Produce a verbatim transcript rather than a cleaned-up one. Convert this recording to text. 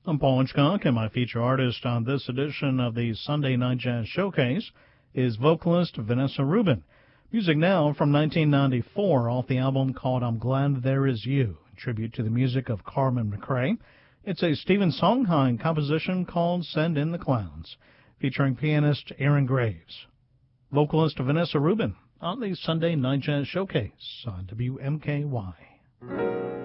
I'm Paul Hitchcock, and my feature artist on this edition of the Sunday Night Jazz Showcase is vocalist Vanessa Rubin. Music now from nineteen ninety-four off the album called I'm Glad There Is You, in tribute to the music of Carmen McRae. It's a Stephen Sondheim composition called Send in the Clowns, featuring pianist Aaron Graves. Vocalist Vanessa Rubin on the Sunday Night Jazz Showcase on W M K Y.